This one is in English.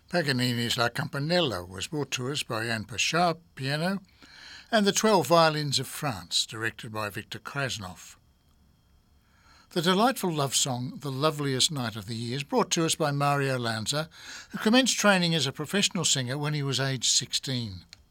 Paganini's La Campanella was brought to us by Jan Pachard, piano, and the 12 Violins of France, directed by Victor Krasnov. The delightful love song, The Loveliest Night of the Year, is brought to us by Mario Lanza, who commenced training as a professional singer when he was aged 16.